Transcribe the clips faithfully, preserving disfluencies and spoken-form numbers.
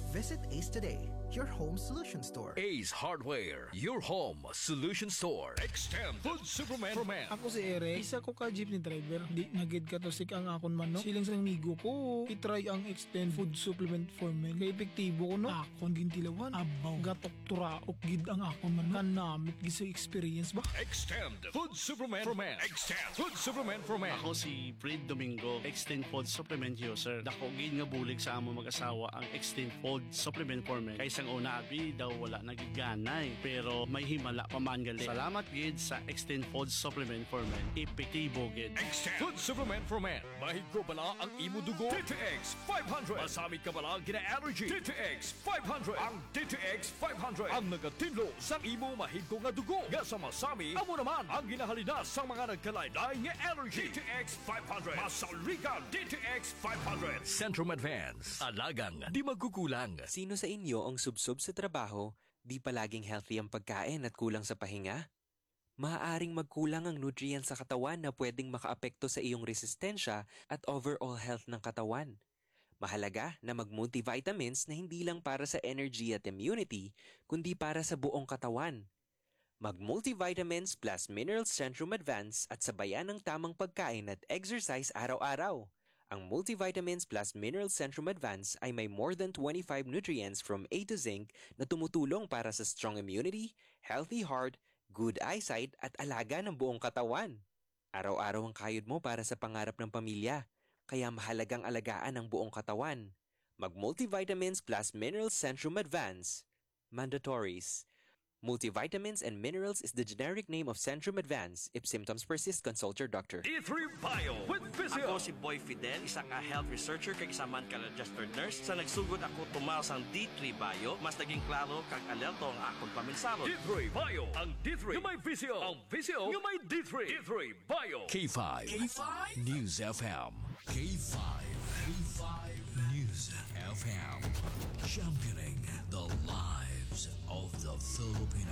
Visit Ace today, your home solution store. Ace Hardware, your home solution store. Extend Food Superman for Man. Ako si Eric, isa ko ka jeepney driver. Di nagid ka to sik ang akon man no. Siling sa migo ko, itry ang Extend Food Supplement for Men. Kay epektibo ko no. Akon gintilawan, abaw, gatok turaok gid ang akon man. Kanamit gid sa experience ba? Extend Food Superman for Man. Extend Food Superman for Man. Ako si Fred Domingo, Extend Food Supplement user. Dako gid nga bulig sa amo mag-asawa ang Extend Food Supplement for Men. Kay sang una abi daw wala nagiganay pero may himala pa man gali. Salamat gid sa Extend Food Supplement for Men. Epektibo gid. Extend Food Supplement for Men. Mahig ko bala ang imo dugo. D T X five hundred. Masamit ka bala gina-allergy. D T X five hundred. Ang D T X five hundred ang nagatinlo sa imo mahig ko nga dugo. Nga sa masami, amo naman ang ginahalina sa mga nagkalaylay nga allergy. D T X five hundred. Masaligan D T X five hundred. Centrum Advance. Alagang di magkukulang. Sino sa inyo ang subsob sa trabaho, di palaging healthy ang pagkain at kulang sa pahinga? Maaaring magkulang ang nutrients sa katawan na pwedeng makaapekto sa iyong resistensya at overall health ng katawan. Mahalaga na mag-multivitamins na hindi lang para sa energy at immunity, kundi para sa buong katawan. Mag-multivitamins plus minerals Centrum Advance at sabayan ng tamang pagkain at exercise araw-araw. Ang Multivitamins plus Minerals Centrum Advance ay may more than twenty-five nutrients from A to zinc na tumutulong para sa strong immunity, healthy heart, good eyesight at alaga ng buong katawan. Araw-araw ang kayod mo para sa pangarap ng pamilya, kaya mahalagang alagaan ang buong katawan. Mag-Multivitamins plus Minerals Centrum Advance. Mandatories. Multivitamins and minerals is the generic name of Centrum Advance. If symptoms persist, consult your doctor. D three Bio with Physio. Ako si Boy Fidel, isang uh, health researcher kag isa man ka registered nurse. Sa nagsugod ako tumaw sang D three Bio, mas naging klaro kag alerto ang akong paminsaro. D three Bio. Ang D three yung may Physio. Ang Physio yung may D three. D three Bio. K five. K five News F M. K five. K five News F M. Championing the lives of the Filipino.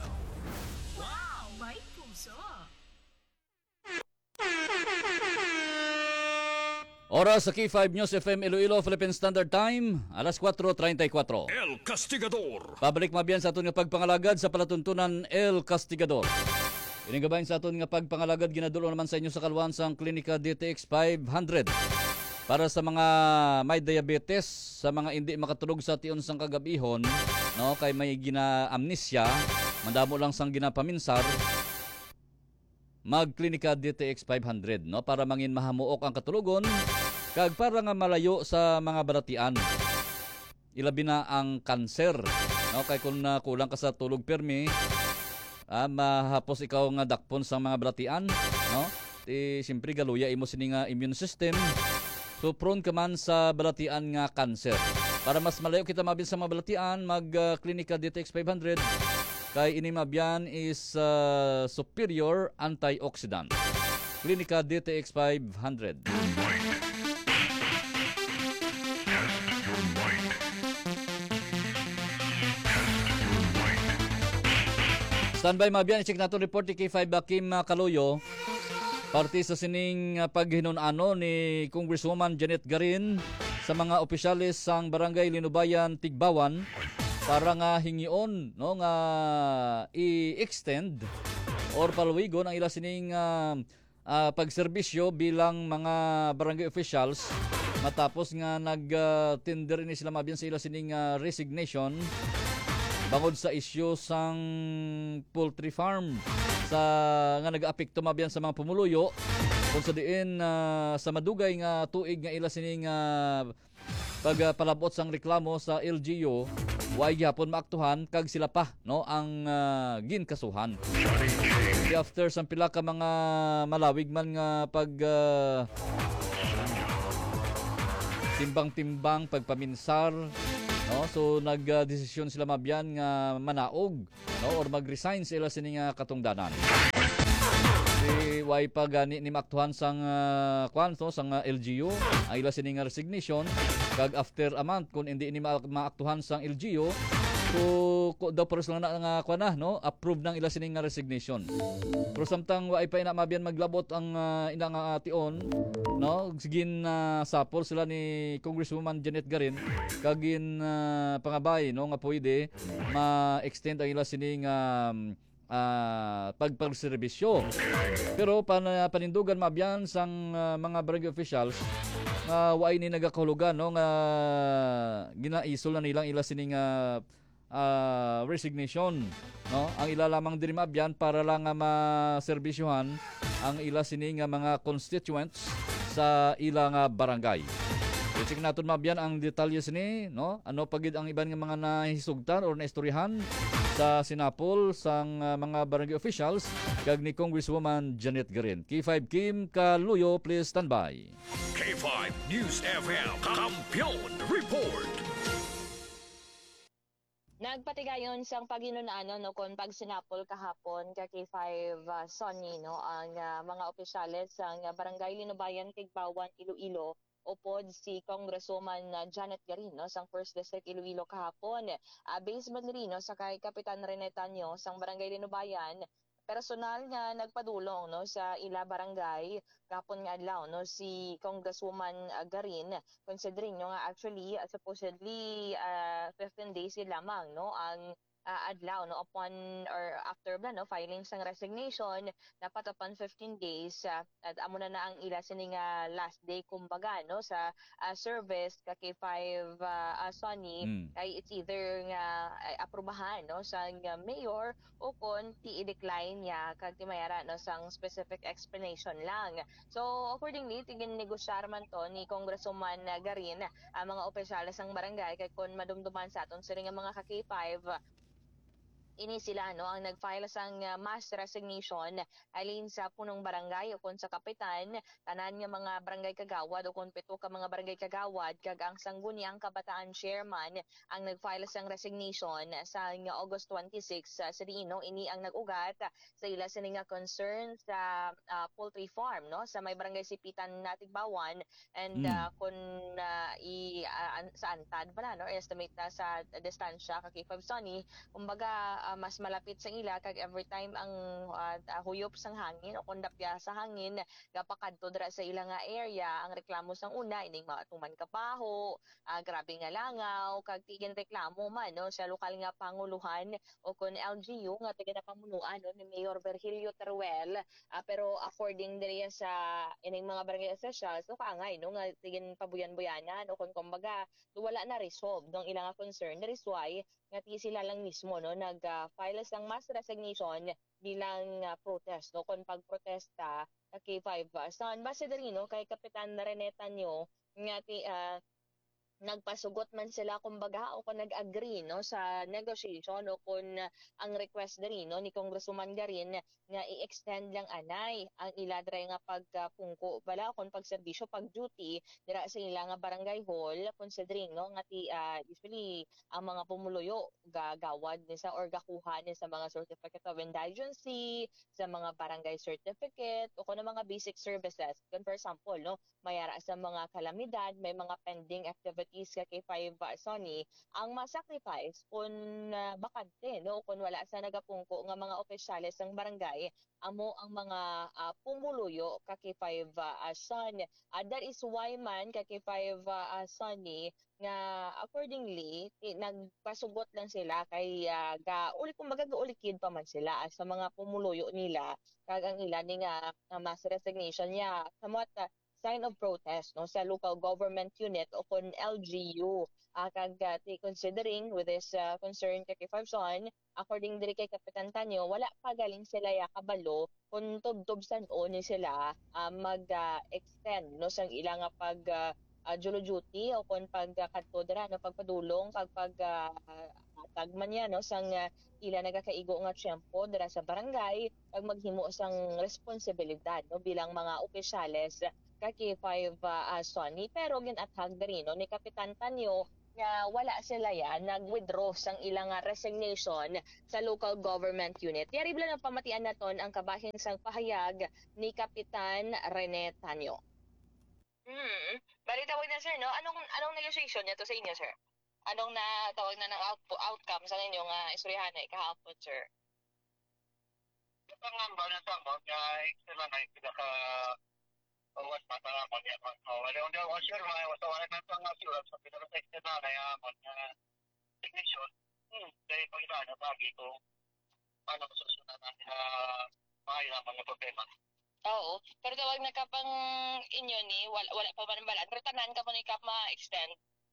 Wow! May puso! Oras sa K five News F M Iloilo, Philippine Standard Time, alas kwatro treinta y cuatro. El Castigador. Pabalik mabiyan sa aton nga pagpangalagad sa palatuntunan El Castigador. Iningabayin sa aton nga pagpangalagad, ginadulo naman sa inyo sa kalwan sa Klinika D T X five hundred. Para sa mga may diabetes, sa mga hindi makatulog sa tion sang kagabihon, no, kay may gina-amnesia, mandamo lang sang ginapaminsar, mag-Klinika D T X five hundred, no, para mangin mahamuok ang katulugon, kag para nga malayo sa mga balatian. Ilabi na ang kanser, no, kay kung uh, kulang ka sa tulog permi, ah, mahapos ikaw nga dakpon sa mga balatian, no, ti siyempre galuya imo sini nga immune system. So prone ka man sa balatian nga cancer. Para mas malayo kita mabin sa mga balatian, mag-Klinika uh, D T X five hundred. Kay ini mabyan is uh, superior antioxidant. Klinika D T X five hundred. Standby mabyan, i-check natin report ni K five Kim Kaloyo. Parte sa sining uh, paghinunano ni Congresswoman Janet Garin sa mga opisyalis sang Barangay Linubayan, Tigbawan para nga hingion, no, nga i-extend or palwigon ang ila sining uh, uh, pagserbisyo bilang mga barangay officials matapos nga nag-tender uh, ni sila mabyan sa ila sining uh, resignation bangod sa isyu sang poultry farm sa nga nag-apekto mabyan sa mga pumuluyo kung sa diin uh, sa madugay nga tuig nga ila sining uh, pagpalabot sang reklamo sa L G U, way gyapon maaktuhan kag sila pa, no, ang uh, ginkasuhan. After sang pila ka mga malawig man nga pag uh, timbang-timbang pagpaminsar, no, so nagdesisyon uh, sila mabyan nga manaog, no, or mag-resign sila sining uh, katungdanan. Si way pa gani ni maktuhan sang uh, kwanto sang uh, L G U ay ila sining resignation kag after a month kung hindi ni ma- maaktuhan sang L G U, so So, ko daw pares lang na nga kuan na, no? Approve ng ila sining nga resignation. Pero samtang wa pa ina mabiyan maglabot ang uh, ina nga ation, no? Sigin na uh, sapol sila ni Congresswoman Janet Garin kagin uh, pangabay, no, nga pwede ma-extend ang ila sining um, uh, pagpagserbisyo. Pero pan, panindugan mabiyan sang uh, mga barangay officials nga uh, waay ni nagakahulugan, no, nga ginaisol na nilang ila sining uh, uh, resignation, no, ang ila lamang diri mabyan para lang nga maserbisyohan ang ila sining nga mga constituents sa ila nga barangay. Check naton mabyan ang detalles ni, no, ano pagid ang iban nga mga nahisugtan or naistoryahan sa sinapol sang uh, mga barangay officials kag ni Congresswoman Janet Garin. K five Kim Kaluyo, please stand by. K five News F M Kampiyon Report. Nagpatigayon sang paginunano no kon pagsinapol kahapon ka K five uh, Sonny no ang uh, mga opisyales sang uh, Barangay Linubayan Kigbawan Iloilo upod si Congresswoman uh, Janet Garin no sang First District Iloilo kahapon. Uh, based man rin no sa kay Kapitan Rene Tanyo sang Barangay Linubayan, personal nga nagpadulong no sa ila barangay kapon nga adlaw no si Congresswoman uh, Garin, considering no nga actually uh, supposedly uh, fifteen days lamang no ang uh, adlaw no upon or after ba no filing sang resignation, dapat upon fifteen days uh, at amo na na ang ila sining uh, last day kumbaga no sa uh, service ka K five uh, uh, Sonny mm. Kay it's either nga uh, aprubahan no sang uh, mayor o kon ti i-decline niya kag ti mayara no sang specific explanation lang. So accordingly tigin negosyar man to ni Congresswoman uh, Garin ang uh, mga opisyal sang barangay kay kon madumduman sa aton sila nga mga ka K five ini sila no ang nag-file sang uh, mass resignation alin sa punong barangay o kon sa kapitan tanan nga mga barangay kagawad o kon pito ka mga barangay kagawad kag ang sangguniang kabataan chairman ang nag-file sang resignation sa uh, August twenty-six uh, sa diino ini ang nag-ugat sa ila sini nga concern sa uh, poultry farm no sa may barangay Sipitan Natigbawan and mm. uh, kun uh, i uh, sa antad pala no estimate na sa distansya ka K five Sonny kumbaga Uh, mas malapit sa ila kag every time ang uh, uh, huyop sang hangin o kondapya sa hangin gapakadto dira sa ila nga area ang reklamo sang una ining matuman kapaho uh, grabe nga langaw kag tigin reklamo man no sa lokal nga panguluhan o kon L G U nga tiga pamunuan no ni Mayor Virgilio Teruel uh, pero according diri sa ining mga barangay officials no kaangay no nga tigin pabuyan-buyanan o kon kumbaga wala na resolve dong ilang concern that is why nga ti sila lang mismo no nag uh, file sang mass resignation bilang uh, protest no kon pagprotesta sa K five uh, Son base diri no kay Kapitan Rene Tanyo nga ti uh, nagpasugot man sila kumbaga o kung nag-agree no sa negotiation o kung uh, ang request diri no ni Congresswoman Garin nga i-extend lang anay ang ila dira nga pagpungko bala kung pagserbisyo pag duty dira sa ila nga barangay hall considering no nga ti uh, usually ang mga pumuluyo gagawad ni sa or gakuha ni sa mga certificate of indigency sa mga barangay certificate o kung mga basic services kung for example no mayara sa mga kalamidad may mga pending activities ka K five uh, Sonny ang ma-sacrifice kung uh, bakante no kung wala sa nagapungko nga mga opisyales ng barangay amo ang mga uh, pumuluyo ka K five uh, Son uh, that is why man ka K five uh, Sonny nga accordingly eh, nagpasugot lang sila kay uh, ga uli kung magagaulikid pa man sila uh, sa mga pumuluyo nila kag ang ila ni nga uh, mass resignation niya somewhat uh, sign of protest no sa local government unit o kon L G U uh, kag uh, considering with this uh, concern kay K five Son according diri kay Kapitan Tanyo wala pa galing sila ya kabalo kun tubtubsan o ni sila uh, mag-extend uh, no sang ilang nga pag uh, uh, duty o kon pag uh, kadto dira no pagpadulong pag pag uh, tagman niya no sang uh, ila nagakaigo nga tiyempo dira sa barangay pag maghimo sang responsibilidad no bilang mga opisyales ka K five uh, Sonny pero ginathag diri no ni Kapitan Tanyo nga wala sila ya nag-withdraw sang ilang uh, resignation sa local government unit. Yari bala ng pamatian naton ang kabahin sang pahayag ni Kapitan Rene Tanyo. Hmm. Bali tawag na sir no. Anong anong negotiation niya to sa inyo sir? Anong na tawag na ng out, outcome sa inyong uh, istoryahan ay kahapon, sir? Pangamba na sa mo, nga sila na pinaka uwas mata nga mo niya. Wala yung daw, sure, mga wasawanan na sa nga surat sa pinaka-sector na na yamon nga technician. Hmm, dahil pag-ina na bagi ko, paano masusunod natin na mahirapan na problema. Oo, pero tawag na kapang inyo ni, wala, wala pa man balaan. Pero tanan ka mo ni kap ma-extend.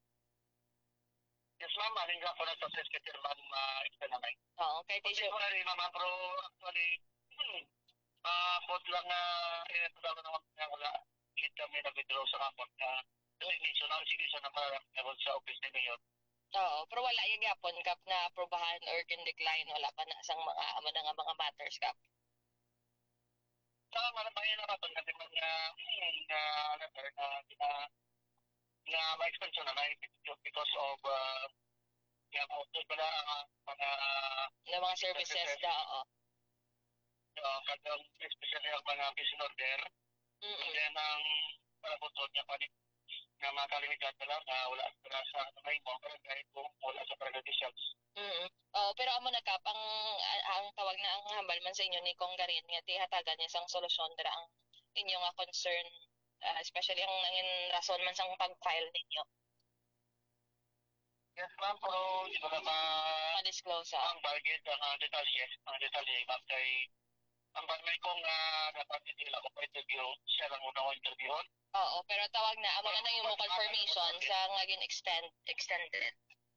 Yes, ma'am, aling nga po na sa secretary man ma-extend na may. Oo, kay Tisyo. Hindi ko na rin, ma'am, pero actually, hmm, uh, bot lang na, eh, pagkala naman nga wala, lead kami nag-withdraw sa kapag na technician, ang sige siya na parang sa office ni Mayor. Oo, pero wala yung yapon kap na aprobahan or decline, wala pa na sang mga amo na nga mga matters kap. Sa mga bayan na kapag natin mga nga letter na na na ma-extension na na because of uh, yeah, outdoor pala ang mga na mga services da, oo. Uh, kadang especially ang mga business order. Mm-hmm. And then ang palabotod niya pa na mga kalimidad na lang na wala sa sa may mo pero kahit kung wala sa prejudicials. Mm. Oh, pero amo na kap ang ang tawag na ang hambal man sa inyo ni Kong Garin nga ti hatagan niya sang solusyon dira ang inyo nga concern, uh, especially ang nangin rason man sang pag-file ninyo. Yes, ma'am, pero di ba na ma-disclose ha? Ang budget, ang detalye, ang detalye, ma'am, kay ang bagay kong uh, dapat hindi lang ako interview, siya lang muna ako interview. Oo, pero tawag na, amo na na yung confirmation sa nga extend extended.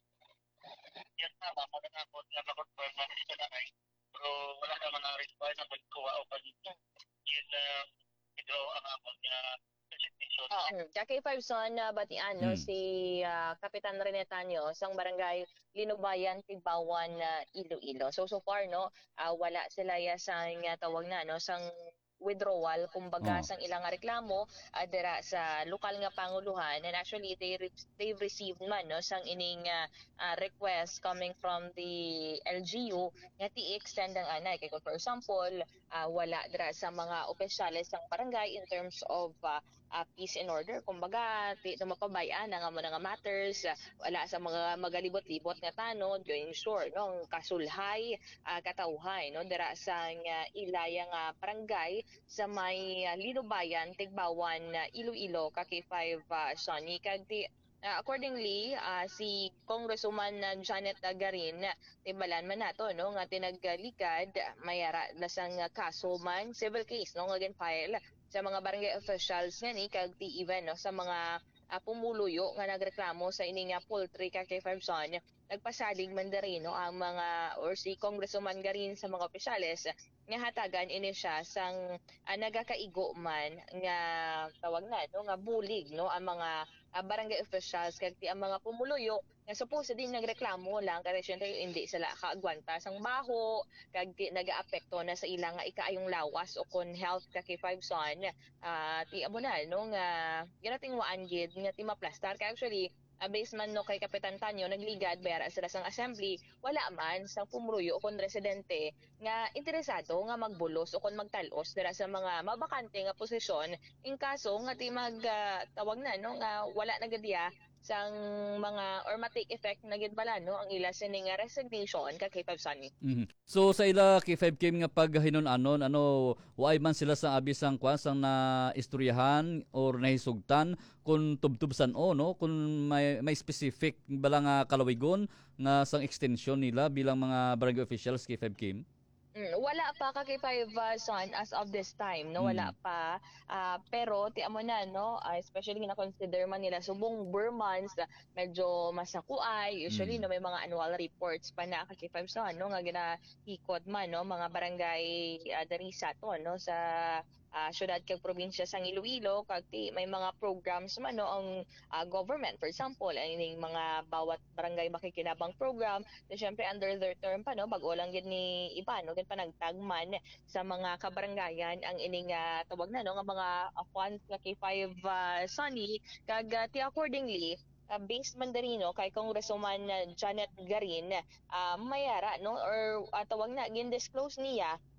Yes, ma'am, ako na ako na confirm na siya na ay, pero wala naman na respond na pagkuha o pag yun na withdraw ang amon na resignation. Oo, kay five son na batian no, Hmm. si uh, Kapitan Rene Tanyo sang barangay Linubayan, Tigbawan, uh, Iloilo. So so far no, uh, wala sila ya sang uh, tawag na no sang withdrawal kumbaga Oh. sang ilang nga reklamo uh, dira sa lokal nga panguluhan, and actually they re- they've received man no sang ining uh, uh, request coming from the L G U nga ti-extend ang anay kay kung for example uh, wala dira sa mga opisyales sang barangay in terms of uh, uh, peace and order, kumbaga ti mapabayaan nga mo nga matters, uh, wala sa mga magalibot-libot nga tanod going sure no ang kasulhay uh, katawhay no dira sa uh, ilaya nga barangay sa may uh, Linubayan, Tigbawan, uh, Iloilo, kaki five uh, Sonny kag ti uh, accordingly uh, si Congresswoman uh, Janet uh, Garin uh, tibalan man nato no nga tinaglikad mayara lasang uh, kaso man civil case no nga file sa mga barangay officials nga ni kag ti even no sa mga uh, pumuluyo nga nagreklamo sa ining uh, poultry kaki five Son nagpasalig man diri no ang mga or si Congresswoman Garin sa mga opisyales nga hatagan ini siya sang uh, nagakaigo man nga tawag na no nga bulig no ang mga uh, barangay officials kag ti ang mga pumuluyo nga supposedly nagreklamo lang kay syempre hindi sila kaagwanta sang baho kag ti nagaapekto na sa ilang nga ikaayong lawas o kon health kay five Son uh, ti amo na no nga ginatingwaan gid nga ti maplastar kay actually Uh, based man no kay Kapitan Tanyo nagligad bayara sila sang assembly wala man sang pumuluyo o kon residente nga interesado nga magbulos o kon magtalos dira sa mga mabakante nga posisyon in kaso nga ti mag uh, tawag na no nga wala na gadiya sang mga or ma-take effect na gid bala no ang ila sining nga resignation kay five Sonny. Mhm. So sa ila kay five Kim nga pag hinon-anon ano waay man sila sa abis sang kwan sang na istoryahan or nahisugtan kung tubtubsan o no kung may may specific bala nga kalawigon nga sang extension nila bilang mga barangay officials kay five Kim. Mm, wala pa ka kay five uh, Son as of this time no wala Mm. pa uh, pero ti amo na no uh, especially na consider man nila subong Burr months uh, medyo masakuay usually Mm. no may mga annual reports pa na kay five Son no nga ginahikot man no mga barangay uh, diri sa to no sa uh, syudad kag probinsya sang Iloilo kag ti may mga programs man no ang uh, government for example ang ining mga bawat barangay makikinabang program na syempre under their term pa no bag-o lang gid ni iba no gid panagtagman sa mga kabarangayan ang ining uh, tawag na no nga mga uh, funds nga kay five uh, Sonny kag uh, ti accordingly uh, based man diri no kay Congresswoman uh, Janet Garin uh, mayara no or uh, tawag na gin-disclose niya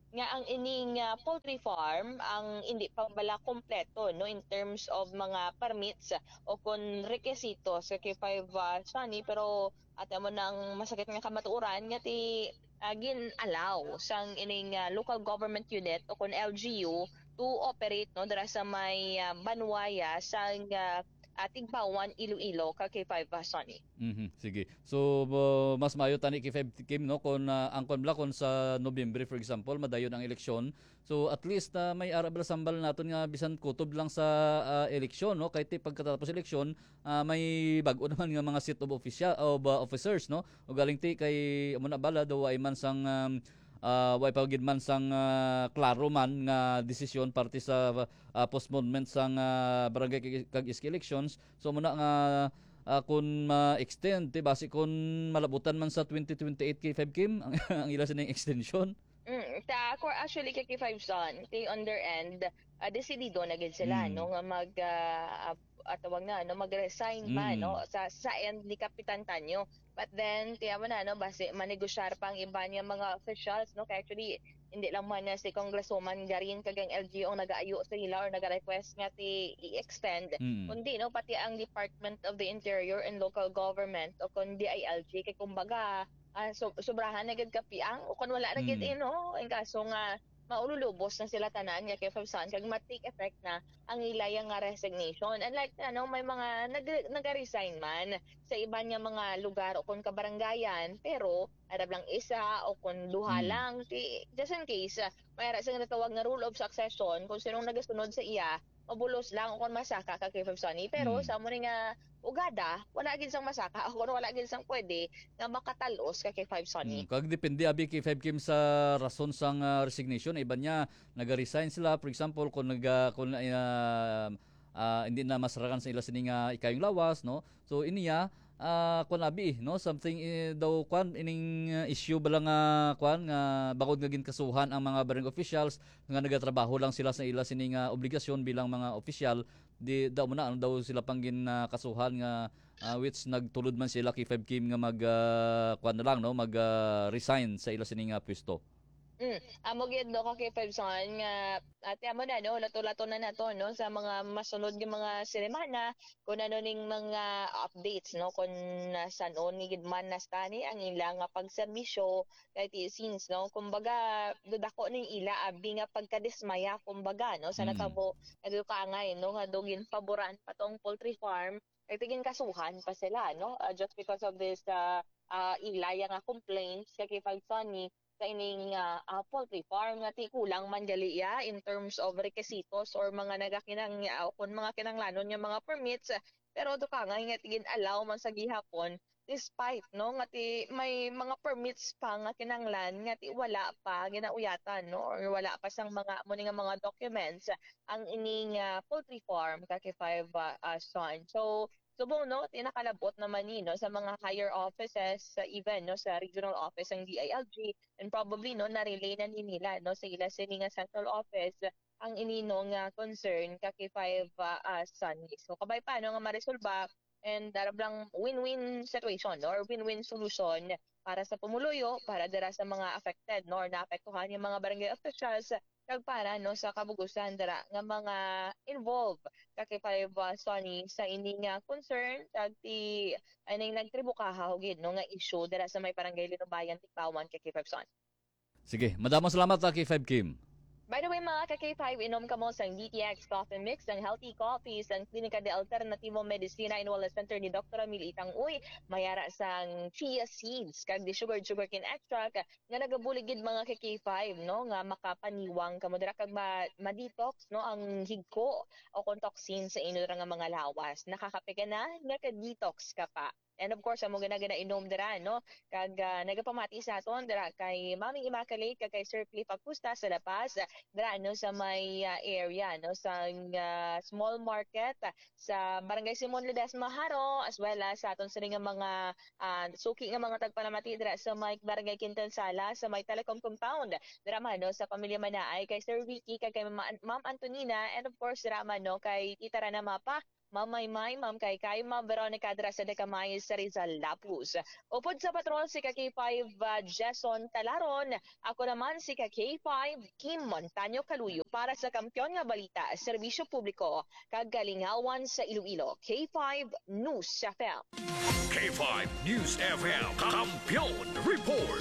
nga ang ining uh, poultry farm ang hindi pa bala kompleto no in terms of mga permits o kon requisitos sa K five uh, Sunny, pero at mo nang masakit nga kamatuoran nga ti uh, gin-allow sang ining uh, local government unit o kon L G U to operate no dira sa may uh, Banwaya sang uh, uh, Tigbawan, Iloilo ka K five uh, Sunny. Mhm, sige. So uh, mas maayo tani kay five Kim no kon uh, ang kon bla kon sa Nobyembre for example madayon ang eleksyon. So at least uh, may arabla sambal naton nga bisan kutob lang sa uh, eleksyon no kay ti pagkatapos eleksyon uh, may bag-o naman nga mga seat of official of uh, officers no. O galing ti kay amo na bala daw ay man sang um, uh, way pagid man sang uh, klaro man nga desisyon parte sa uh, postponement sang uh, barangay kag iski elections. So muna nga uh, kung ma-extend ti base kung malabutan man sa twenty twenty-eight kay five Kim ang, ang ila sa ning extension. Mm, ta ako actually kay K five Son, kay on their end, uh, decidido na gid sila Mm. no nga mag uh, atawag na no mag-resign man Mm. no sa sa end ni Kapitan Tanyo. But then kaya man na no base manegosyar pa ang iba niya mga officials no kaya actually hindi lang man na si Congresswoman Garin kagang L G O ang nagaayo sa ila or naga-request nga ti i-extend Mm. kundi no pati ang Department of the Interior and Local Government o kun D I L G kay kumbaga ah, so, sobrahan na gid kapiang o kun wala na gid Mm. ino ang kaso nga maululubos na sila tanan nga kay Fabsan kag ma-take effect na ang ilayang nga resignation. And like ano may mga nag nag-resign man sa iba niya mga lugar o kun kabarangayan pero arab lang isa o kun duha Mm. lang ti just in case uh, mayara sa natawag nga rule of succession kung sinong nagasunod sa iya mabulos lang o kun masaka ka kay Fabsan pero Mm. sa mo ni nga ugada wala gid sang masaka o kun wala gid sang pwede nga makatalos ka kay Five Sunny. Mm, kag depende abi kay five Kim sa rason sang uh, resignation iba niya naga-resign sila for example kung naga kung uh, uh, hindi na masarakan sa ila sining uh, ikayong lawas no so iniya uh, kung abi no something uh, daw kwan ining uh, issue bala nga kwan nga bakod nga ginkasuhan ang mga barangay officials nga nagatrabaho lang sila sa ila sining uh, obligasyon bilang mga opisyal di daw mo na ano daw sila pang ginkasuhan nga uh, which nagtulod man sila kay five Kim nga mag uh, kwan na lang no mag uh, resign sa ila sining uh, pwesto. Mm. Amo gyud no ka kay Five Son nga ate amo na no lato-lato na nato no sa mga masunod nga mga semana kung ano ning mga updates no kung uh, sanon ni gid man nastani ang ila nga pagserbisyo kay ti since no kumbaga dudako ning ila abi nga pagkadismaya kumbaga no sa Mm. natabo ado ka ngay no nga dugin paboran patong poultry farm ay tigin kasuhan pa sila no uh, just because of this uh, uh, ilaya nga complaints kay Five Son ni sa ining uh, uh, poultry farm nga ti kulang man gali iya in terms of requisitos or mga nagakinang uh, kun mga kinanglanon nga mga permits pero do ka nga nga tigin allow man sa gihapon despite no nga ti may mga permits pa nga kinanglan nga ti wala pa ginauyatan no or wala pa sang mga mo nga mga documents ang ining uh, poultry farm ka kay Five uh, uh, Son. So subong no tinakalabot naman ni no sa mga higher offices sa even no sa regional office ng D I L G and probably no na-relay na ni nila no sa ila sini nga central office ang inino nga concern ka kay Five uh, uh, Sunny. So kabay pa no nga maresolba and darab lang win-win situation no or win-win solution para sa pumuluyo para dira sa mga affected no or naapektuhan yung mga barangay officials kag para no sa kabugusan dira nga mga involved kay Five uh, Sunny sa ini nga concern kag ti aning nagtribukaha gid no nga issue dira sa may barangay Linubayan Tikbawan kay Five Sunny. Sige, madamong salamat sa kay five Kim. By the way mga ka K five, inom ka mo sa D T X Coffee Mix, ang healthy coffee sa Klinika de Alternativo Medicina in Wellness Center ni Doctor Emil Itang Uy, mayara sang chia seeds, kag di sugar sugar cane extract, nga nagabuligid mga ka K five, no, nga makapaniwang ka mo dira kag ma- ma-detox, no, ang higko o kung toxin sa ino nga mga lawas. Nakakape ka na, nga ka-detox ka pa. And of course, amo gina gina inom dira no kag uh, nagapamati sa aton dira kay Mami Immaculate kag kay Sir Cliff Acusta sa La Paz dira no sa may uh, area no sa uh, small market uh, sa Barangay Simon Ledesma Haro as well as sa aton sa nga mga uh, suki nga mga tagpanamati dira sa may Barangay Quintan Sala sa may Telecom compound dira man no sa pamilya Manaay kay Sir Vicky kag kay Ma- Ma'am Antonina and of course dira man no kay Tita Rana Mapa Ma'am Maymay, Ma'am Kaykay, Ma'am Veronica Drasa de Camay sa Rizal Lapus. Upod sa patrol si ka K five uh, Jason Talaron. Ako naman si ka K five Kim Montaño Caluyo para sa Kampiyon nga Balita, Serbisyo Publiko, Kagalingawan sa Iloilo. K five News F M. K five News F M Kampiyon Report.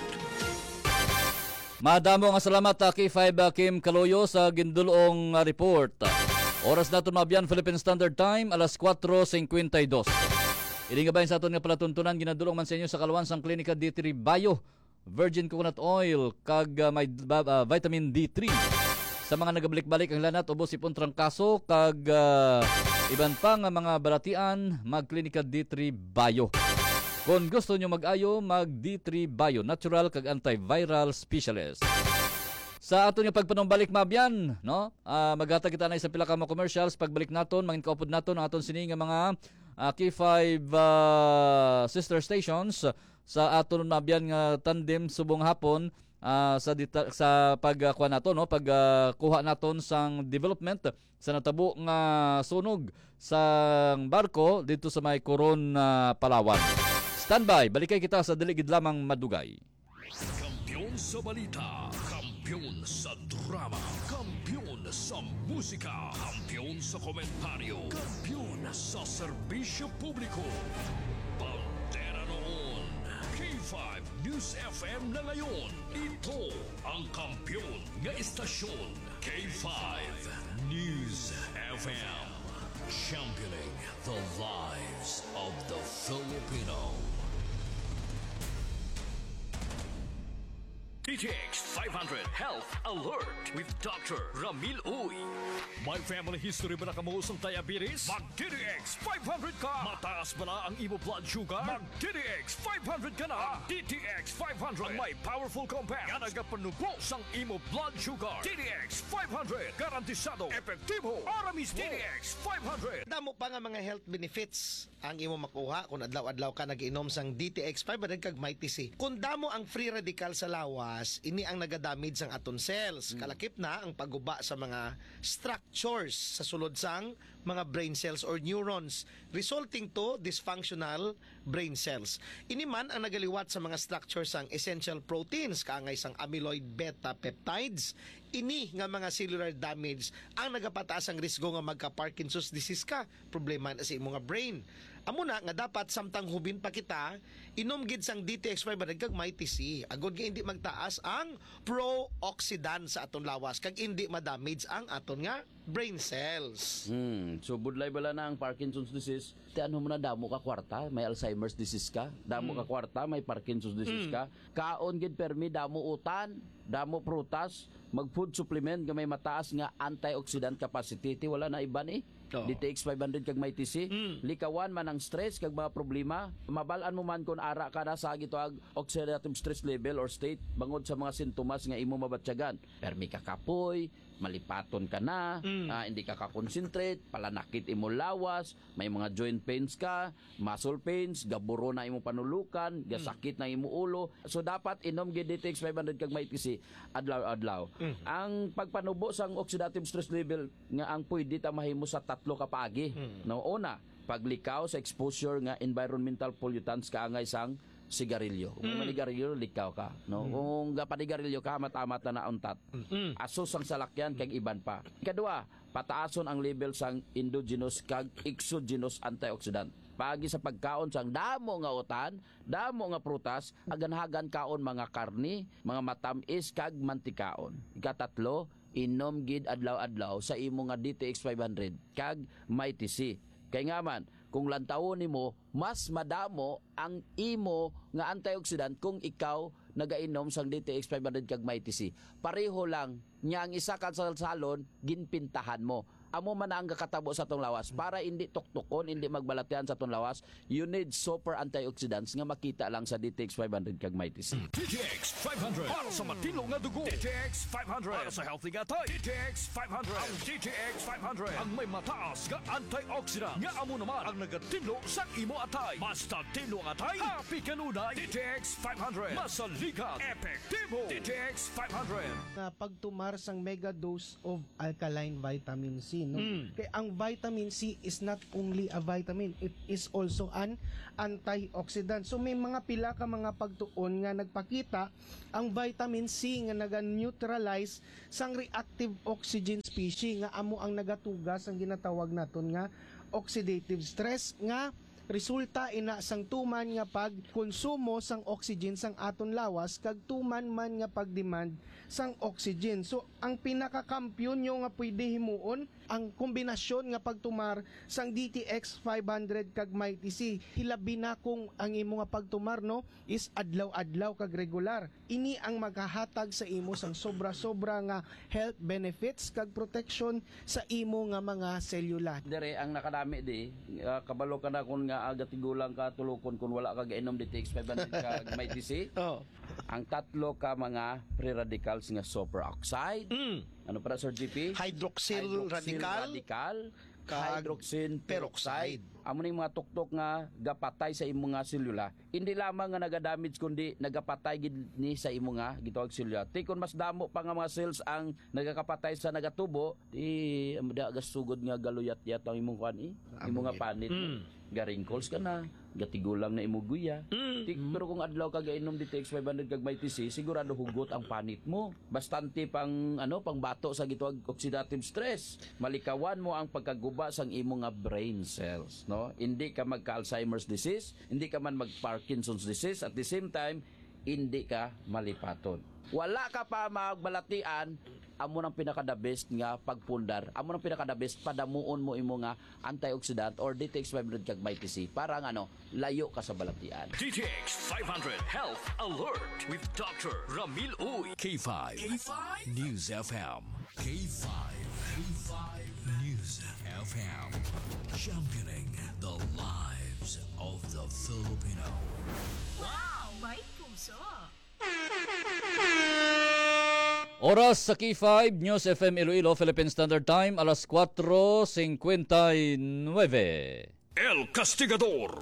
Madamo nga salamat uh, K five uh, Kim Caluyo sa gindulong uh, report. Oras naton mabyan Philippine Standard Time alas kwatro singkwenta y dos. Ini nga bayan sa aton nga palatuntunan ginadulong man sa inyo sa Kalawan sang Klinika D three Bio, Virgin Coconut Oil kag uh, may uh, vitamin D three. Sa mga nagabalik-balik ang lanat ubos ipon trangkaso kag uh, iban pa nga mga balatian mag Klinika D three Bio. Kung gusto nyo mag-ayo, mag D three Bio, natural kag antiviral specialist. Sa ato nga pagpanumbalik mabyan, no? Uh, maghatag kita na sa pila ka mga commercials pagbalik naton, mangin kaupod naton ang aton sini nga mga uh, K five uh, sister stations sa aton mabyan nga tandem subong hapon uh, sa dita, sa pagkuha naton, no? Pagkuha uh, naton sang development sa natabo nga sunog sa barko dito sa may Coron, uh, Palawan. Standby, balikay kita sa diligid lamang madugay. Kampiyon sa balita, kampiyon sa drama, kampiyon sa musika, kampiyon sa komentaryo, kampiyon sa serbisyo publiko. Bandera noon, K five News F M na ngayon. Ito ang kampiyon nga istasyon, K five News F M. Championing the lives of the Filipino. D T X five hundred Health Alert with Doctor Ramil Uy. May family history ba na kamuusong diabetes? Mag-D T X five hundred ka! Mataas ba na ang imo blood sugar? Mag-D T X five hundred ka na! D T X five hundred ang may powerful compound nga nagapanubo sang imo blood sugar. D T X five hundred garantisado, epektibo, ara mismo. D T X five hundred. Damo pa nga mga health benefits ang imo makuha kung adlaw-adlaw ka nag-inom sang D T X five hundred kag Mighty C. Kung damo ang free radical sa lawas, ini ang nagadamage sang aton cells. Kalakip na ang pagguba sa mga structures sa sulod sang mga brain cells or neurons, resulting to dysfunctional brain cells. Ini man ang nagaliwat sa mga structures sang essential proteins, kaangay sang amyloid beta peptides. Ini nga mga cellular damage ang nagapataas ang risgo nga magka-Parkinson's disease ka, problema na sa imong brain. Amo na nga dapat samtang hubin pa kita, inom gid sang D T X five hundred kag Mighty C. Agod nga hindi magtaas ang pro-oxidant sa aton lawas kag hindi ma-damage ang aton nga brain cells. Hmm, so budlay bala na ang Parkinson's disease. Ti ano mo na damo ka kwarta, may Alzheimer's disease ka, damo hmm. ka kwarta, may Parkinson's disease hmm. ka. Kaon gid permi damo utan, damo prutas, mag food supplement nga may mataas nga antioxidant capacity. Ti wala na iban eh. Oh. D T X five hundred kag Mighty C. Mm. Likawan man ang stress kag mga problema. Mabalaan mo man kung ara ka na sa gitoag oxidative stress level or state bangod sa mga sintomas nga imo mabatyagan. Permi ka kapoy, malipaton ka na, mm. uh, hindi ka ka-concentrate, palanakit imo lawas, may mga joint pains ka, muscle pains, gaburo na imo panulukan, gasakit na imo ulo. So dapat inom gid D T X five hundred kag Mighty C adlaw-adlaw. Mm. Ang pagpanubo sang oxidative stress level nga ang pwede ta mahimo sa tatlo ka paagi. Hmm. No, una, paglikaw sa exposure nga environmental pollutants kaangay sang sigarilyo. Kung mm. manigarilyo, likaw ka. No? Mm. Kung gapanigarilyo ka, matamat na nauntat. Mm. Asos ang salakyan, kag iban pa. Ikadua, pataason ang level sang endogenous kag exogenous antioxidant. Pagi sa pagkaon sang damo nga utan, damo nga prutas, aganhagan kaon mga karni, mga matamis kag mantikaon. Ikatatlo, inom gid adlaw-adlaw sa imo nga D T X five hundred kag Mighty C. Kay nga man, kung lantawon nimo, mas madamo ang imo nga antioxidant kung ikaw nagainom sang D T X five hundred kag Mighty C. Pareho lang, nya ang isa ka salsalon, ginpintahan mo. Amo man ang kakatabo sa tong lawas para hindi tuktukon, hindi magbalatian sa tong lawas. You need super antioxidants nga makita lang sa D T X five hundred kag Mighty C. D T X five hundred para sa matino nga dugo. D T X five hundred para sa healthy nga tay. D T X five hundred ang D T X five hundred ang may mataas nga antioxidant nga amo naman ang nagatinlo sa imo atay. Basta tinlo nga atay, happy kanunay. D T X five hundred masaligat, epektibo. D T X five hundred na pagtumar sang mega dose of alkaline vitamin C no? Kaya ang vitamin C is not only a vitamin, it is also an antioxidant. So may mga pila ka mga pagtuon nga nagpakita ang vitamin C nga naga-neutralize sang reactive oxygen species nga amo ang nagatugas ang ginatawag naton nga oxidative stress nga resulta ina sang tuman nga pagkonsumo sang oxygen sang aton lawas kag tuman man nga pagdemand sang oxygen. So ang pinakakampiyon nyo nga pwede himuon ang kombinasyon nga pagtumar sang D T X five hundred kag Mighty C. Hilabi na kung ang imo nga pagtumar no is adlaw-adlaw kag regular. Ini ang maghahatag sa imo sang sobra-sobra nga health benefits kag protection sa imo nga mga selula. Dire ang nakadami di uh, kabalo ka na kung nga agatigulang ka tulukon kung wala ka gainom D T X five hundred kag Mighty C. Oh. Ang tatlo ka mga free radicals nga superoxide. Mm. Ano para Sir G P? Hydroxyl, Hydroxyl radical, radical kag hydroxyl peroxide. Amo ning mga tuktok nga gapatay sa imo nga selula. Hindi lamang nga naga-damage kundi nagapatay gid ni sa imo nga gitawag selula. Tikon mas damo pa nga mga cells ang nagakapatay sa nagatubo, di amda gasugod nga galuyat-yat ang imong kuan eh. Imo nga panit. Mm. Ga-wrinkles ka na, gatigulang na imo guya. Mm. Tik, pero kung adlaw ka gainom D T X five hundred kag Mighty C, sigurado hugot ang panit mo. Bastante pang ano, pang bato sa gitawag oxidative stress. Malikawan mo ang pagkaguba sang imo nga brain cells, no? Hindi ka magka-Alzheimer's disease, hindi ka man mag-Parkinson's disease, at the same time hindi ka malipaton. Wala ka pa magbalatian, amo nang pinaka-the best nga pagpundar. Amo nang pinaka-the best padamuon mo imo nga antioxidant or D T X five hundred kag Mighty C para nga ano, layo ka sa balatian. D T X five hundred Health Alert with Doctor Ramil Uy. K five. K five News F M. K five. K five News F M. Championing the lives of the Filipino. Wow! May puso! Oras sa K five News F M Iloilo, Philippine Standard Time, alas cuatro cincuenta y nueve. El Castigador.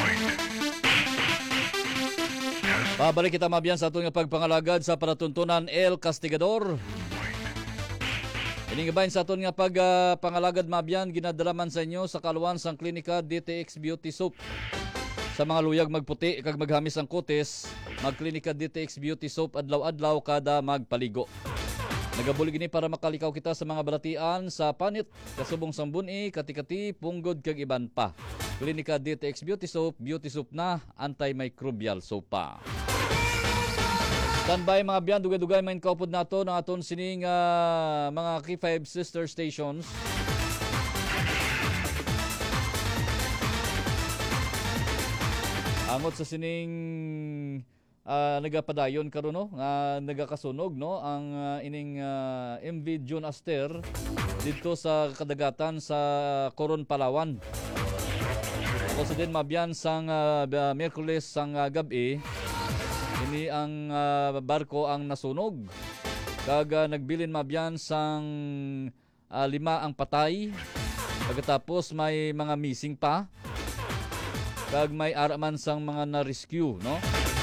Pabalik kita mabiyan sa atong pagpangalagad sa paratuntunan El Castigador. Iningabayin sa aton nga pagpangalagad uh, mabiyan, ginadalaman sa inyo sa kaluan sang klinika D T X Beauty Soap. Sa mga luyag magputi kag maghamis ang kutis, magklinika D T X Beauty Soap adlaw-adlaw kada magpaligo. Nagabulig ini para makalikaw kita sa mga balatian sa panit, kasubong sambuni, kati-kati, punggod kag iban pa. Klinika D T X Beauty Soap, beauty soap na, antimicrobial soap pa. Standby mga biyan, dugay-dugay main kaupod nato ng aton sining uh, mga K five sister stations. Angot sa sining uh, nagapadayon karon no, nga nagakasunog no ang uh, ining uh, M V June Aster dito sa kadagatan sa Coron, Palawan. Ako sa din mabyan sang uh, Miyerkules sang uh, gabi, ini ang uh, barko ang nasunog. Kag uh, nagbilin mabyan sang uh, lima ang patay. Pagkatapos may mga missing pa. Kag may araman sang mga na-rescue, no?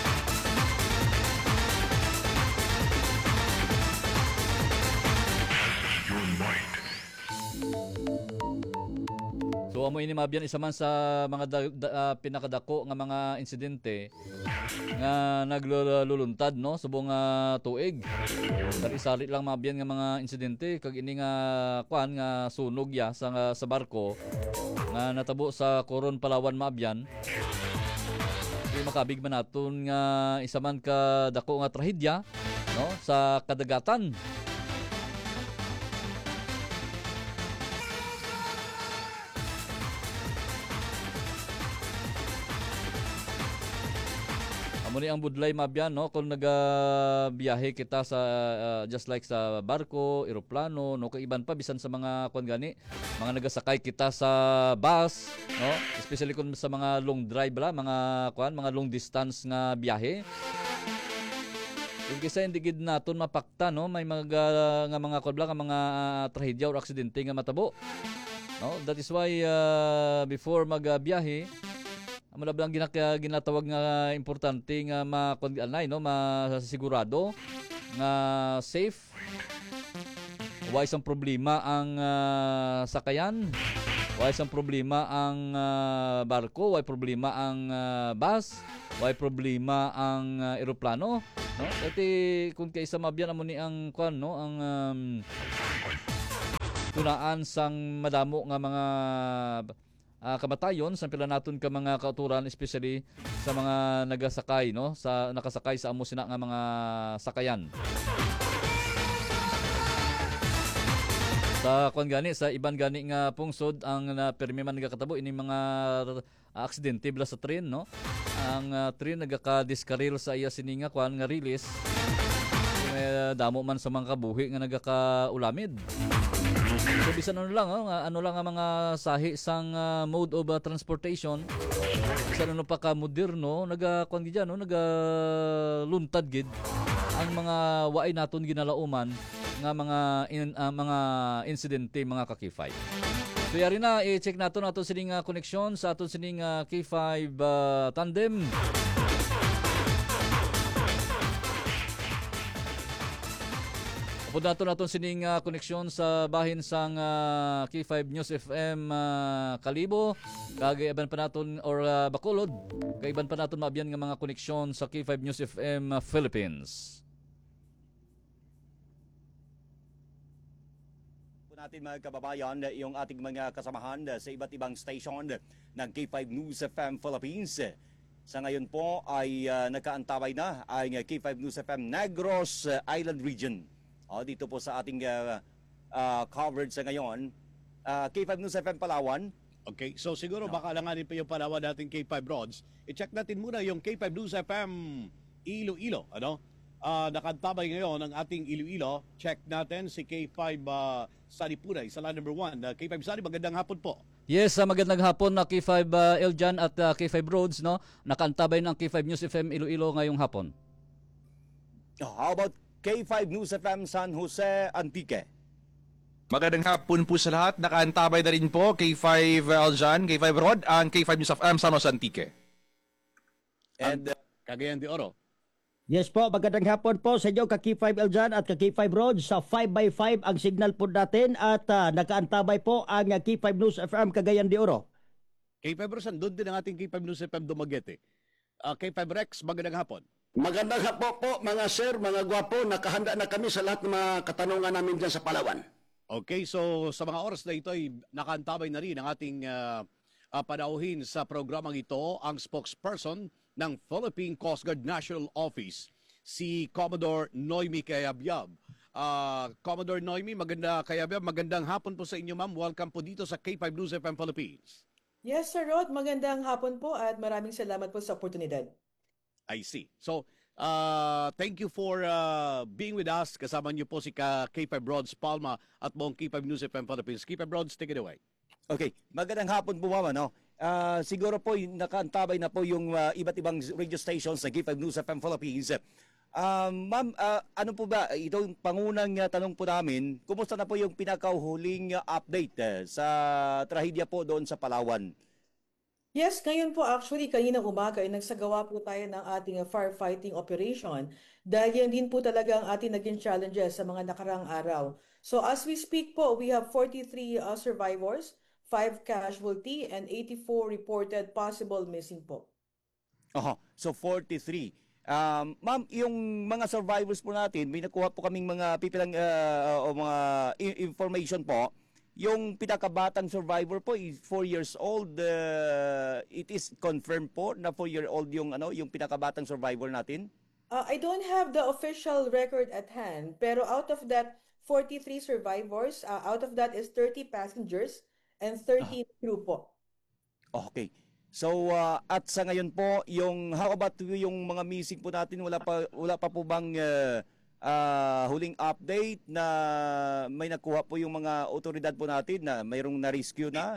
So amo ini mabyan isa man sa mga da, da, uh, pinakadako nga mga insidente nga nagluluntad no subong uh, tuig. Sari-sari lang mabyan nga mga insidente kag ini nga kuan nga sunog ya sa sa barko nga natabo sa Coron, Palawan mabyan. Di makabig man naton nga isa man ka dako nga trahedya no sa kadagatan. Muni ang budlay mabyan no kung nagabiyahe kita sa uh, just like sa barko, eroplano no kay iban pa bisan sa mga kuan gani mga nagasakay kita sa bus no especially kung sa mga long drive la mga kuan mga long distance nga biyahe. Kung kisa hindi gid naton mapakta no may mga uh, nga mga kuan nga mga uh, trahedya or aksidente nga matabo. No that is why uh, before magbiyahe amo na lang ginaka ginatawag nga importante nga makondianay no masigurado nga safe Why isang problema ang uh, sakayan? Why isang problema ang uh, barko? Why problema ang uh, bus? Why problema ang uh, eroplano? No? Kasi kung kaysa mabyan mo ni ang kwan, no, ang um, tunaan sang madamo nga mga uh, kamatayon sa pila naton ka mga kauturan, especially sa mga nagasakay, no, sa nakasakay sa amo sina nga mga sakayan. Sa kwan gani, sa iban gani nga pungsod ang uh, permi man nagakatabo ini mga uh, aksidente bala sa train, no. Ang uh, train nagaka-discarril sa iya sini nga kwan nga release. May damo man sa mga kabuhi nga nagaka-ulamid. So bisan ano lang, oh, ano lang ang mga sahi sang uh, mode of uh, transportation. Bisan ano pa ka moderno, naga kwan gid no, naga luntad gid ang mga waay naton ginalauman nga mga in, uh, mga insidente mga ka K five. So yari na i-check nato nato sining uh, connection sa aton sining uh, K five uh, tandem. Upod nato naton sining uh, connection sa bahin sang uh, K five News F M uh, Kalibo, kagayban pa naton or uh, Bacolod, kaiban pa naton mabyan nga mga connection sa K five News F M uh, Philippines. Natin mga kababayan, yung ating mga kasamahan sa iba't ibang station ng K five News F M Philippines. Sa ngayon po ay uh, nakaantabay na ang K five News F M Negros Island Region. O, dito po sa ating uh, uh, coverage sa ngayon. Uh, K five News F M Palawan. Okay, so siguro no. baka langanin pa yung Palawan natin K five Rods. I-check natin muna yung K five News F M Iloilo. Ano? Uh, nakantabay ngayon ang ating Iloilo. Check natin si K five uh, Sunny Punay sa line number one. Uh, K five Sunny, magandang hapon po. Yes, uh, magandang hapon na K five uh, Eljan at uh, K five Roads, no? Nakantabay ng K five News F M Iloilo ngayong hapon. Oh, how about K five News F M San Jose Antique? Magandang hapon po sa lahat. Nakaantabay na rin po K five Eljan, K five Rod, and K five News F M San Jose Antique. And uh, Cagayan de Oro. Yes po, magandang hapon po sa inyo, ka-K five Eljan at ka-K five Roads. Sa five by five ang signal po natin at uh, nakaantabay po ang uh, K five News F M Cagayan de Oro. K five Roads, doon din ang ating K five News F M Dumaguete. Uh, K five Rex, magandang hapon. Magandang hapon po mga sir, mga gwapo. Nakahanda na kami sa lahat ng mga katanungan namin dyan sa Palawan. Okay, so sa mga oras na ito ay nakaantabay na rin ang ating uh, uh, panauhin sa programang ito ang spokesperson ng Philippine Coast Guard National Office, si Commodore Noemi Cayabyab. Uh, Commodore Noemi, maganda Cayabyab, magandang hapon po sa inyo ma'am. Welcome po dito sa K five News F M Philippines. Yes Sir Rod, magandang hapon po at maraming salamat po sa oportunidad. I see. So, uh, thank you for uh, being with us. Kasama niyo po si K five Rods Palma at buong K five News F M Philippines. K five Rods, take it away. Okay, magandang hapon po mama, no? Uh, siguro po nakaantabay na po yung uh, iba't ibang radio stations sa K five News F M Philippines. Uh, Ma'am, uh, ano po ba, itong pangunang uh, tanong po namin, kumusta na po yung pinakahuling uh, update uh, sa trahedya po doon sa Palawan? Yes, ngayon po actually kaninang umaga ay nagsagawa po tayo ng ating uh, firefighting operation dahil yan din po talaga ang ating naging challenges sa mga nakarang araw. So as we speak po, we have forty-three uh, survivors, five casualty, and eighty-four reported possible missing po. Oh, so forty-three. Um, ma'am, yung mga survivors po natin, may nakuha po kaming mga pipilang uh, o mga information po. Yung pinakabatang survivor po is four years old. Uh, it is confirmed po na four year old yung ano, yung pinakabatang survivor natin. Uh, I don't have the official record at hand, pero out of that forty-three survivors, uh, out of that is thirty passengers and thirteen ah. crew po. Okay. So uh, at sa ngayon po, yung how about yung mga missing po natin, wala pa wala pa po bang uh, uh, huling update na may nakuha po yung mga otoridad po natin na mayroong na-rescue na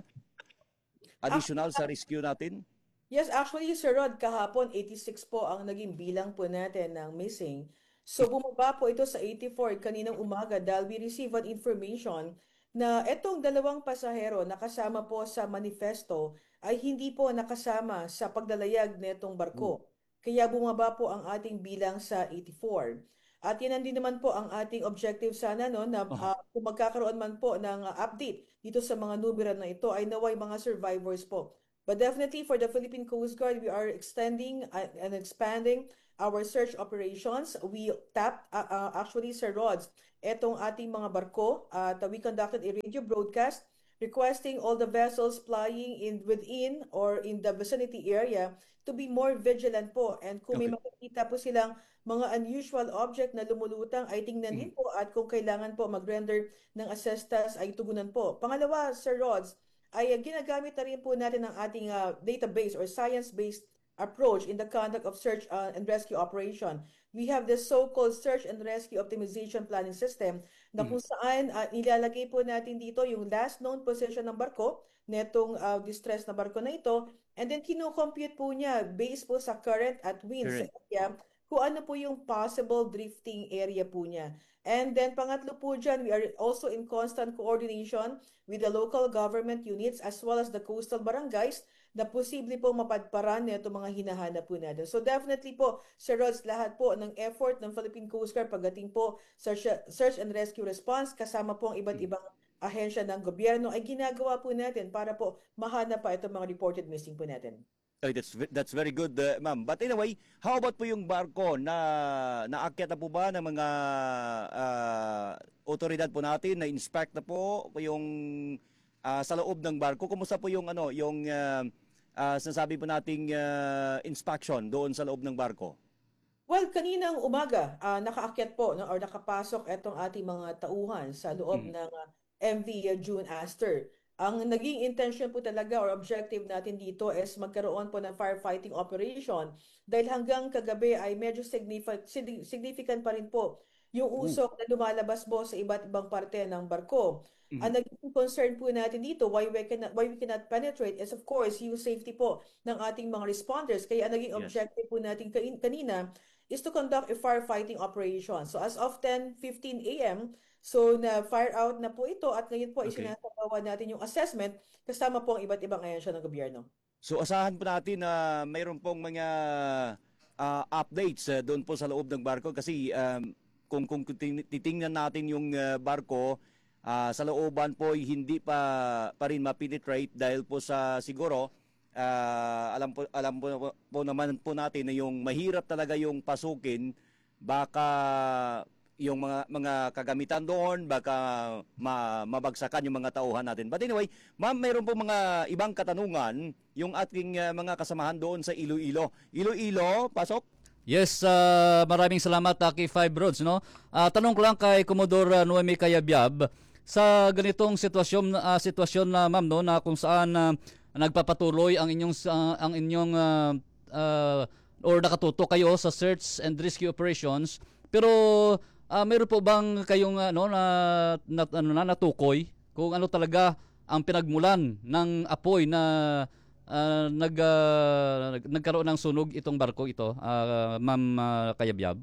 additional uh, sa rescue natin? Yes, actually Sir Rod, kahapon eighty-six po ang naging bilang po natin ng missing. So bumaba po ito sa eighty-four kaninang umaga dahil we received an information na itong dalawang pasahero na kasama po sa manifesto ay hindi po nakasama sa pagdalayag nitong barko. Kaya bumaba po ang ating bilang sa eighty-four. At yan din naman po ang ating objective sana, no, na uh, kung magkakaroon man po ng uh, update dito sa mga numero na ito ay naway mga survivors po. But definitely for the Philippine Coast Guard, we are extending uh, and expanding our search operations. We tapped uh, uh, actually Sir Rods, etong ating mga barko at uh, we conducted a radio broadcast requesting all the vessels plying in within or in the vicinity area to be more vigilant po. And kung may Okay. makikita po silang mga unusual object na lumulutang ay tingnan din po at kung kailangan po mag-render ng assistance ay tugunan po. Pangalawa, Sir Rods, ay uh, ginagamit na rin po natin ang ating uh, database or science-based approach in the conduct of search uh, and rescue operation. We have the so-called search and rescue optimization planning system na kung saan uh, nilalagay po natin dito yung last known position ng barko, netong uh, distress na barko na ito, and then kino-compute po niya based po sa current at winds sa Correct. area, kung ano po yung possible drifting area po niya. And then pangatlo po dyan, we are also in constant coordination with the local government units as well as the coastal barangays na posible po mapadparan nito mga hinahanap po natin. So definitely po, Sir Rods, lahat po ng effort ng Philippine Coast Guard pagdating po sa search, search and rescue response kasama po ang iba't ibang ahensya ng gobyerno ay ginagawa po natin para po mahanap pa itong mga reported missing po natin. Oh, that's ve- that's very good, uh, ma'am. But anyway, how about po yung barko na naakyat na po ba ng mga uh, otoridad po natin na inspect na po yung uh, sa loob ng barko? Kumusta po yung ano, yung uh, uh, sinasabi po nating uh, inspection doon sa loob ng barko? Well, kaninang umaga, uh, nakaakyat po no, or nakapasok itong ating mga tauhan sa loob Mm. ng uh, M V uh, June Aster. Ang naging intention po talaga or objective natin dito is magkaroon po ng firefighting operation dahil hanggang kagabi ay medyo significant, significant pa rin po yung usok na lumalabas po sa iba't ibang parte ng barko. Mhm. Ang naging concern po natin dito, why we cannot, why we cannot penetrate is of course yung safety po ng ating mga responders. Kaya ang naging Yes. objective po natin kain- kanina is to conduct a firefighting operation. So as of ten fifteen a m, so na fire out na po ito at ngayon po ay Okay. sinasagawa natin yung assessment kasama po ang iba't ibang ahensya ng gobyerno. So asahan po natin na mayroon pong mga uh, updates uh, doon po sa loob ng barko kasi um, kung kung titing- titingnan natin yung uh, barko uh, sa looban po ay hindi pa pa rin ma-penetrate dahil po sa siguro uh, alam po alam po, po naman po natin na yung mahirap talaga yung pasukin, baka yung mga mga kagamitan doon baka ma, mabagsakan yung mga tauhan natin. But anyway, ma'am, mayroon po mga ibang katanungan yung ating uh, mga kasamahan doon sa Iloilo. Iloilo, pasok. Yes, uh, maraming salamat uh, kay Five Roads, no. Uh, tanong ko lang kay Commodore uh, Noemi Cayabyab sa ganitong sitwasyon uh, sitwasyon na ma'am, no, na kung saan uh, nagpapatuloy ang inyong uh, ang inyong uh, uh, or nakatutok kayo sa search and rescue operations, pero uh, mayroon po bang kayong ano na, na ano na natukoy kung ano talaga ang pinagmulan ng apoy na uh, nag uh, nagkaroon ng sunog itong barko ito, uh, Ma'am uh, Cayabyab?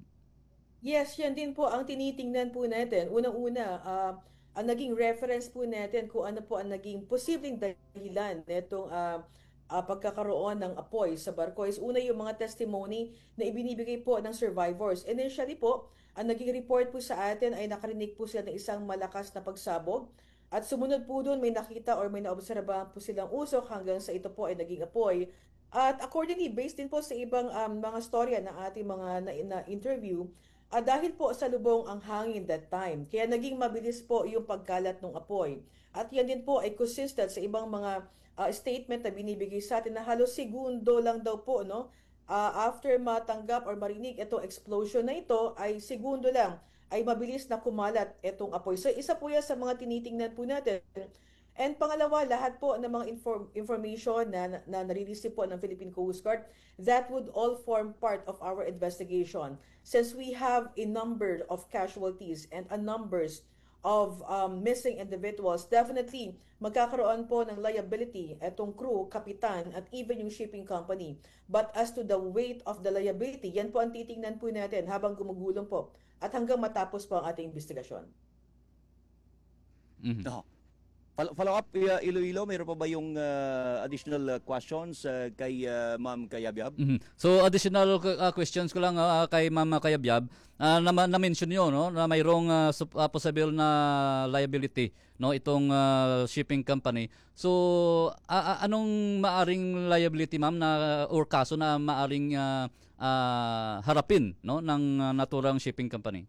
Yes, yan din po ang tinitingnan po natin. Unang-una, uh, ang naging reference po natin kung ano po ang naging posibleng dahilan nitong uh, uh, pagkakaroon ng apoy sa barko is una yung mga testimony na ibinibigay po ng survivors. Initially po, ang naging report po sa atin ay nakarinig po sila ng isang malakas na pagsabog at sumunod po doon may nakita or may naobserbahan po silang usok hanggang sa ito po ay naging apoy. At accordingly, based din po sa ibang um, mga storya ng ating mga na-interview, na uh, dahil po sa lubong ang hangin that time, kaya naging mabilis po yung pagkalat ng apoy. At yan din po ay consistent sa ibang mga uh, statement na binibigay sa atin na halos segundo lang daw po, no? Uh, after matanggap or marinig itong explosion na ito, ay segundo lang ay mabilis na kumalat itong apoy. So isa po yan sa mga tinitingnan po natin. And pangalawa, lahat po ng mga inform- information na, na nare-receive po ng Philippine Coast Guard, that would all form part of our investigation. Since we have a number of casualties and a numbers of um, missing individuals, definitely magkakaroon po ng liability itong crew, kapitan, at even yung shipping company. But as to the weight of the liability, yan po ang titingnan po natin habang gumugulong po at hanggang matapos po ang ating investigasyon. Mm-hmm. Oh. Follow, follow up, uh, Iloilo, mayroon pa ba yung uh, additional uh, questions uh, kay uh, Ma'am Kayabyab? Mhm. So additional uh, questions ko lang uh, kay Ma'am Kayabyab. Uh, na, na-mention nyo no, na mayroong uh, sup- uh, possible na liability no itong uh, shipping company. So uh, uh, anong maaring liability ma'am na or kaso na maaring uh, uh, harapin no ng uh, naturang shipping company?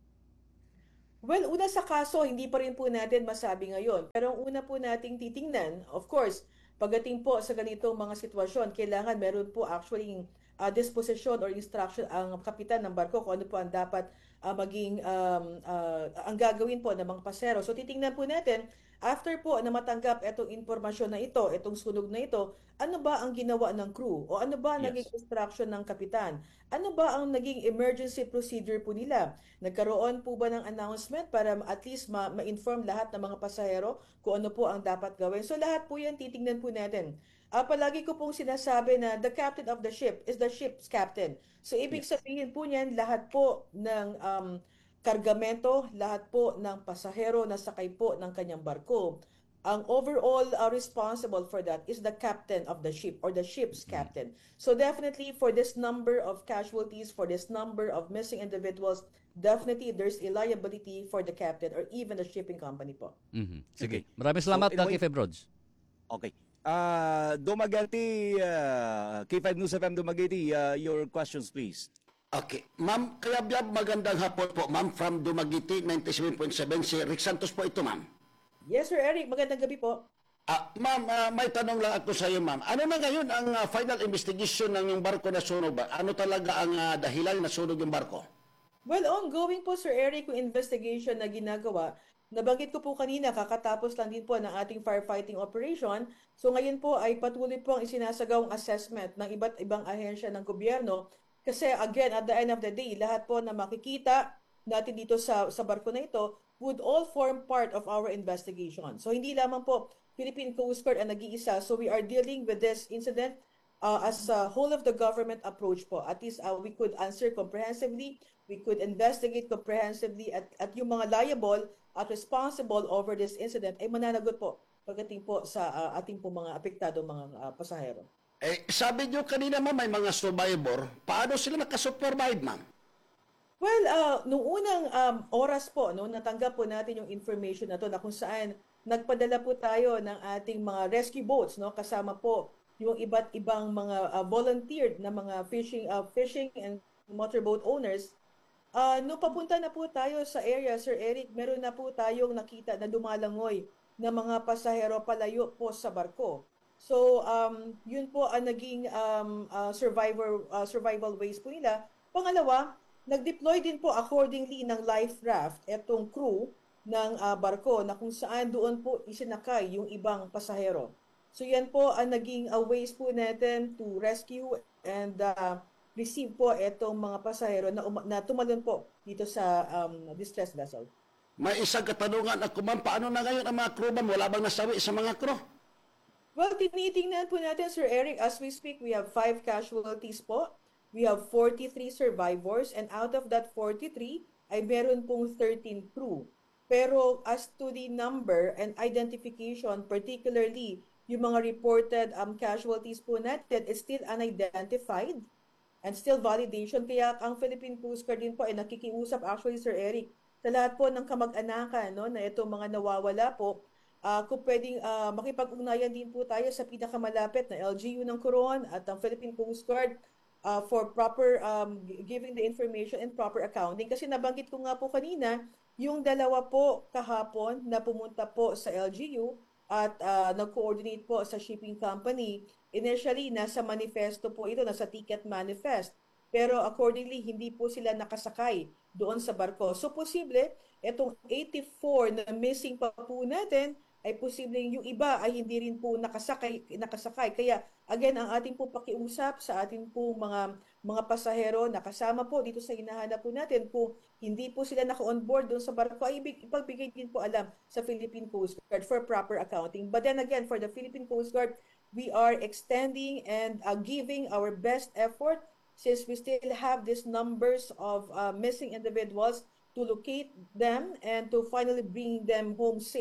Well, una sa kaso, hindi pa rin po natin masabi ngayon. Pero ang una po nating titingnan, of course, pagdating po sa ganitong mga sitwasyon, kailangan meron po actually uh, disposition or instruction ang kapitan ng barko kung ano po ang dapat uh, maging um, uh, ang gagawin po ng mga pasero. So titingnan po natin, after po na matanggap itong informasyon na ito, itong sunog na ito, ano ba ang ginawa ng crew? O ano ba ang Yes. naging instruction ng kapitan? Ano ba ang naging emergency procedure po nila? Nagkaroon po ba ng announcement para at least ma- ma-inform lahat ng mga pasahero kung ano po ang dapat gawin? So lahat po yan titingnan po natin. Uh, palagi ko pong sinasabi na the captain of the ship is the ship's captain. So ibig sabihin po niyan lahat po ng um, kargamento, lahat po ng pasahero na sakay po ng kanyang barko. Ang overall uh, responsible for that is the captain of the ship or the ship's captain. So definitely for this number of casualties, for this number of missing individuals, definitely there's a liability for the captain or even the shipping company po. Mhm. Sige. Okay. Maraming salamat So, so, anyway- kay Febrods. Okay. Uh, Dumaguete, uh, K five News F M Dumaguete, uh, your questions please. Okay. Ma'am Kayabyab, magandang hapon po. Ma'am from Dumaguete, ninety-seven point seven. Si Rick Santos po ito, ma'am. Yes, Sir Eric. Magandang gabi po. Ah, ma'am, ah, may tanong lang ako sa iyo, ma'am. Ano na ngayon ang ah, final investigation ng yung barko na sunog ba? Ano talaga ang ah, dahilan na sunog yung barko? Well, ongoing po, Sir Eric, yung investigation na ginagawa. Nabanggit ko po kanina, kakatapos lang din po ng ating firefighting operation. So ngayon po ay patuloy po ang isinasagawang assessment ng iba't ibang ahensya ng gobyerno. Kasi again, at the end of the day, lahat po na makikita natin dito sa, sa barko na ito would all form part of our investigation. So hindi lamang po Philippine Coast Guard ang nag-iisa. So we are dealing with this incident uh, as a whole of the government approach po. At least uh, we could answer comprehensively, we could investigate comprehensively at, at yung mga liable at responsible over this incident ay mananagot po pagdating po sa uh, ating po mga apektado mga uh, pasahero. Eh, sabi niyo kanina, ma'am, may mga survivor. Paano sila nakasurvive, ma'am? Well, uh, nung unang um, oras po, no, natanggap po natin yung information na to na kung saan nagpadala po tayo ng ating mga rescue boats, no, kasama po yung iba't ibang mga uh, volunteered na mga fishing uh, fishing and motorboat owners. Uh, nung papunta na po tayo sa area, Sir Eric, meron na po tayong nakita na dumalangoy na mga pasahero palayo po sa barko. So, um, yun po ang naging um, uh, survivor, uh, survival ways po nila. Pangalawa, nag-deploy din po accordingly ng life raft etong crew ng uh, barko na kung saan doon po isinakay yung ibang pasahero. So yan po ang naging uh, ways po natin to rescue and uh, receive po etong mga pasahero na, um, na tumalon po dito sa um, distress vessel. May isang katanungan ako, ma'am. Paano na ngayon ang mga crew, ma'am? Wala bang nasawi sa mga crew? Well, tinitingnan po natin, Sir Eric, as we speak, we have five casualties po. We have forty-three survivors and out of that forty-three ay meron pong thirteen crew. Pero as to the number and identification, particularly yung mga reported um, casualties po natin, is still unidentified and still validation. Kaya ang Philippine Coast Guard din po ay nakikiusap actually, Sir Eric, sa lahat po ng kamag-anakan no, na itong mga nawawala po, Uh, kung pwedeng uh, makipag-ugnayan din po tayo sa pinakamalapit na L G U ng Coron at ang Philippine Coast Guard uh, for proper um, giving the information and proper accounting. Kasi nabanggit ko nga po kanina, yung dalawa po kahapon na pumunta po sa L G U at uh, nag-coordinate po sa shipping company. Initially, nasa manifesto po ito, nasa ticket manifest. Pero accordingly, hindi po sila nakasakay doon sa barko. So posible, itong eighty-four na missing pa po natin, ay posibleng yung iba ay hindi rin po nakasakay nakasakay. Kaya again, ang ating po pakiusap sa ating po mga mga pasahero na kasama po dito sa hinahanap po natin, kung hindi po sila naka-onboard doon sa barko, ay ipagbigay din po alam sa Philippine Coast Guard for proper accounting. But then again, for the Philippine Coast Guard, we are extending and uh, giving our best effort since we still have these numbers of uh, missing individuals to locate them and to finally bring them home safe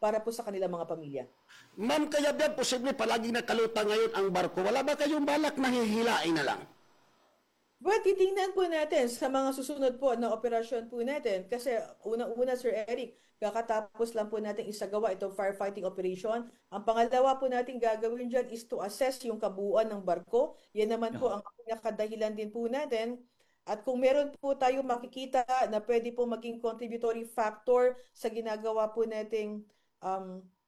para po sa kanilang mga pamilya. Ma'am, kaya ba posible palaging nakalutang ngayon ang barko? Wala ba kayong balak na hihilain na lang? Well, titingnan po natin sa mga susunod po na operasyon po natin. Kasi una-una, Sir Eric, kakatapos lang po natin isagawa itong firefighting operation. Ang pangalawa po natin gagawin dyan is to assess yung kabuuan ng barko. Yan naman po ang pinakadahilan din po natin. At kung meron po tayo makikita na pwede po maging contributory factor sa ginagawa po nating um,